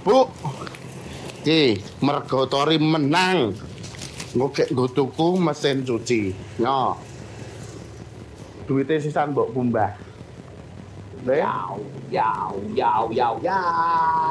Bu. Ki, mergo Tori menang. Nggo tuku mesin cuci. Yo. Duite sisan mbok kumbah. Yau, yau, yau, yau, yau.